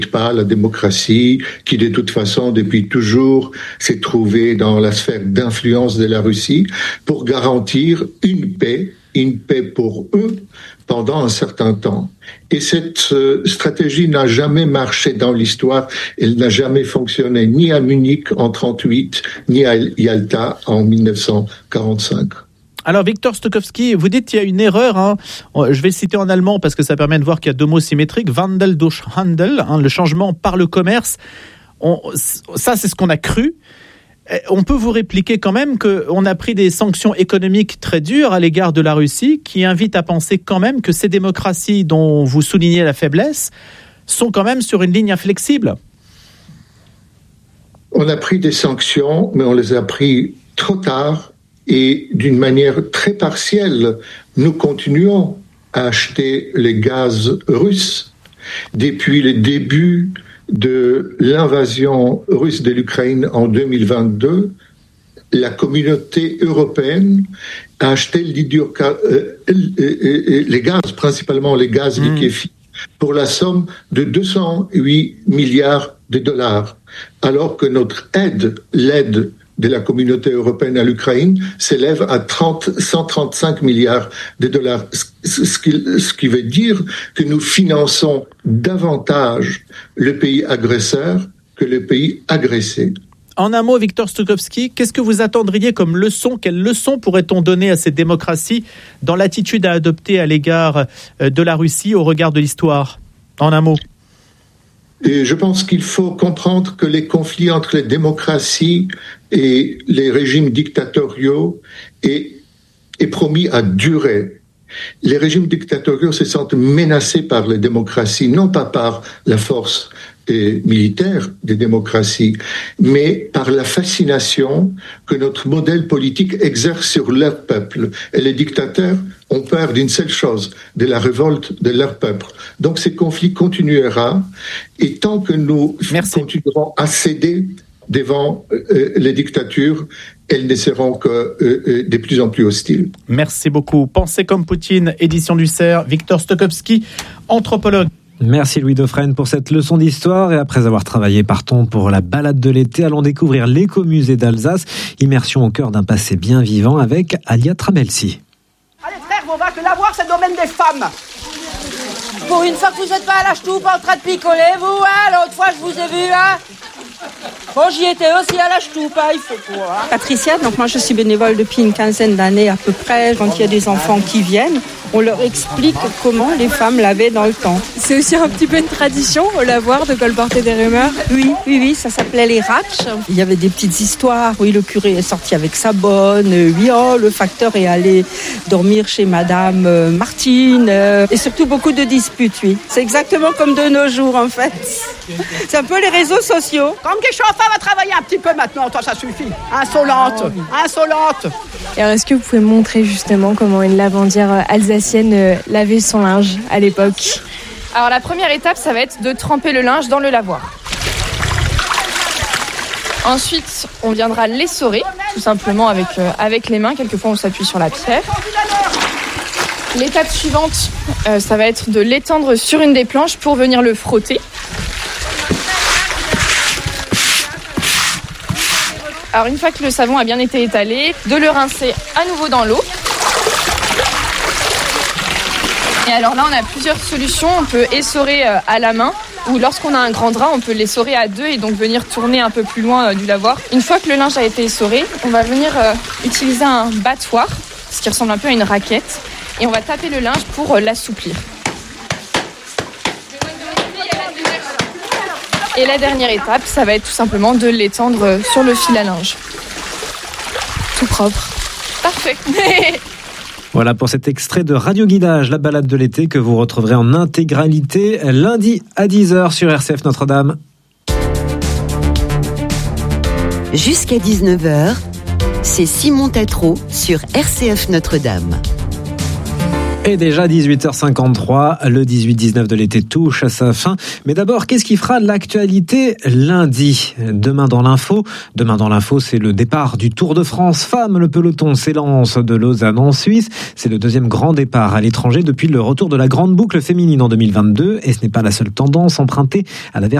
pas la démocratie, qui de toute façon, depuis toujours, s'est trouvée dans la sphère d'influence de la Russie, pour garantir une paix pour eux pendant un certain temps. Et cette stratégie n'a jamais marché dans l'histoire. Elle n'a jamais fonctionné ni à Munich en 1938, ni à Yalta en 1945. Alors Viktor Stokowski, vous dites qu'il y a une erreur, je vais le citer en allemand parce que ça permet de voir qu'il y a deux mots symétriques, Wandel durch Handel, le changement par le commerce. Ça c'est ce qu'on a cru. On peut vous répliquer quand même qu'on a pris des sanctions économiques très dures à l'égard de la Russie qui invitent à penser quand même que ces démocraties dont vous soulignez la faiblesse sont quand même sur une ligne inflexible. On a pris des sanctions, mais on les a pris trop tard. Et d'une manière très partielle, nous continuons à acheter les gaz russes. Depuis le début de l'invasion russe de l'Ukraine en 2022, la communauté européenne a acheté les gaz, principalement les gaz liquéfiés, pour la somme de 208 milliards de dollars, alors que notre l'aide de la communauté européenne à l'Ukraine s'élève à 135 milliards de dollars, ce qui veut dire que nous finançons davantage le pays agresseur que le pays agressé. En un mot, Viktor Stokowski, qu'est-ce que vous attendriez comme leçon ? Quelle leçon pourrait-on donner à ces démocraties dans l'attitude à adopter à l'égard de la Russie au regard de l'histoire ? En un mot. Et je pense qu'il faut comprendre que les conflits entre les démocraties et les régimes dictatoriaux est promis à durer. Les régimes dictatoriaux se sentent menacés par les démocraties, non pas par la force militaire des démocraties, mais par la fascination que notre modèle politique exerce sur leur peuple. Et les dictateurs ont peur d'une seule chose, de la révolte de leur peuple. Donc ces conflits continuera, et tant que nous continuerons à céder devant les dictatures, elles ne seront que de plus en plus hostiles. Merci beaucoup. Pensez comme Poutine, édition du CERF, Viktor Stokowski, anthropologue. Merci Louis Dauphren pour cette leçon d'histoire. Et après avoir travaillé, partons pour la balade de l'été. Allons découvrir l'écomusée d'Alsace. Immersion au cœur d'un passé bien vivant avec Alia Trabelsi. Allez frère, on va te l'avoir, c'est le domaine des femmes. Pour une fois que vous n'êtes pas à la ch'toupe en train de picoler, vous, l'autre fois je vous ai vu, Bon, j'y étais aussi à la ch'toupe, il faut quoi. Patricia, donc moi je suis bénévole depuis une quinzaine d'années à peu près. Quand il y a des enfants qui viennent, on leur explique comment les femmes lavaient dans le temps. C'est aussi un petit peu une tradition au lavoir de colporter des rumeurs. Oui, ça s'appelait les ratches. Il y avait des petites histoires. Oui, le curé est sorti avec sa bonne. Oui, le facteur est allé dormir chez Madame Martine. Et surtout beaucoup de disputes, oui. C'est exactement comme de nos jours en fait. C'est un peu les réseaux sociaux. Comme que je suis enfin va travailler un petit peu maintenant, toi ça suffit. Insolente. Et alors est-ce que vous pouvez montrer justement comment une lavandière alsacienne lavait son linge à l'époque ? Alors la première étape, ça va être de tremper le linge dans le lavoir. Ensuite, on viendra l'essorer, tout simplement avec les mains. Quelquefois, on s'appuie sur la pierre. L'étape suivante, ça va être de l'étendre sur une des planches pour venir le frotter. Alors une fois que le savon a bien été étalé, de le rincer à nouveau dans l'eau. Et alors là, on a plusieurs solutions. On peut essorer à la main ou lorsqu'on a un grand drap, on peut l'essorer à deux et donc venir tourner un peu plus loin du lavoir. Une fois que le linge a été essoré, on va venir utiliser un battoir, ce qui ressemble un peu à une raquette, et on va taper le linge pour l'assouplir. Et la dernière étape, ça va être tout simplement de l'étendre sur le fil à linge. Tout propre. Parfait. Voilà pour cet extrait de Radio Guidage, la balade de l'été que vous retrouverez en intégralité lundi à 10h sur RCF Notre-Dame. Jusqu'à 19h, c'est Simon Tatro sur RCF Notre-Dame. Et déjà 18h53, le 18-19 de l'été touche à sa fin. Mais d'abord, qu'est-ce qui fera l'actualité lundi ? Demain dans l'info, c'est le départ du Tour de France femmes. Le peloton s'élance de Lausanne en Suisse. C'est le deuxième grand départ à l'étranger depuis le retour de la grande boucle féminine en 2022. Et ce n'est pas la seule tendance empruntée à la version